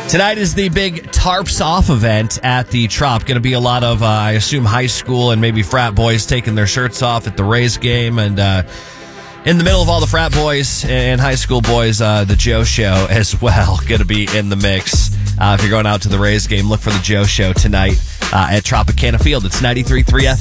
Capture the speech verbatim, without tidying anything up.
Tonight is the big Tarps Off event at the Trop. Going to be a lot of, uh, I assume, high school and maybe frat boys taking their shirts off at the Rays game. And uh, in the middle of all the frat boys and high school boys, uh, the Joe Show as well going to be in the mix. Uh, if you're going out to the Rays game, look for the Joe Show tonight uh, at Tropicana Field. It's ninety-three point three F M.